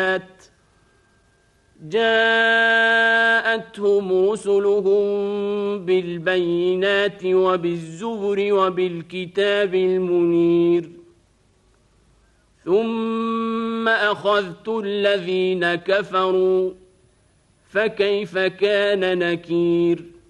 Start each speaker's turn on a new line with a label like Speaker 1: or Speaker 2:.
Speaker 1: جاءتهم رسلهم بالبينات وبالزبر وبالكتاب المنير ثم أخذت الذين كفروا فكيف كان نكير